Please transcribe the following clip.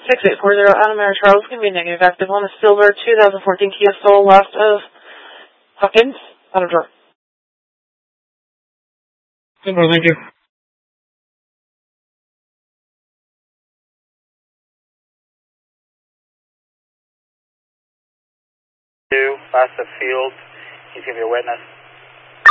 6840 Adam Air Charles, going to be negative active on a silver 2014 Kia Soul west of Hawkins, out of door. Simple, thank you. Past the field, he's going to be a witness.